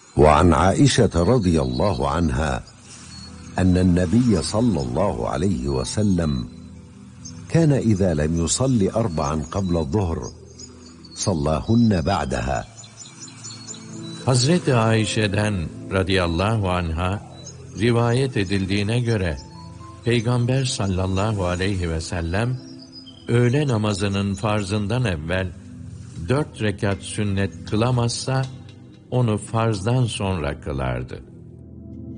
وعن عائشة رضي الله عنها أن النبي صلى الله عليه وسلم كان إذا لم يصلي 4 قبل الظهر صلاهن بعدها. Hazreti Ayşe'den radıyallahu anha rivayet edildiğine göre Peygamber sallallahu aleyhi ve sellem öğle namazının farzından evvel 4 rekat sünnet kılamazsa onu farzdan sonra kılardı.